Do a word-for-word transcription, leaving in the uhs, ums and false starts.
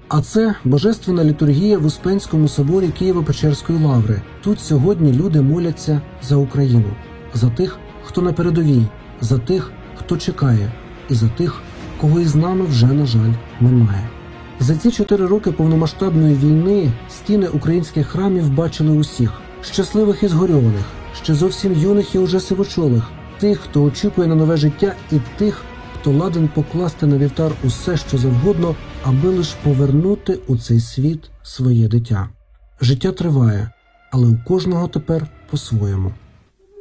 А це Божественна літургія в Успенському соборі Києво-Печерської лаври. Тут сьогодні люди моляться за Україну, за тих, хто на передовій, за тих, хто чекає, і за тих, кого із нами вже, на жаль, немає. За ці чотири роки повномасштабної війни стіни українських храмів бачили усіх – щасливих і згорьованих, ще зовсім юних і уже сивочолих, тих, хто очікує на нове життя, і тих, хто ладен покласти на вівтар усе, що завгодно, аби лиш повернути у цей світ своє дитя. Життя триває, але у кожного тепер по-своєму.